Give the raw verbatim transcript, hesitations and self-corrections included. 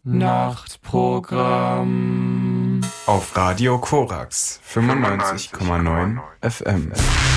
Nachtprogramm auf Radio Korax fünfundneunzig Komma neun F M.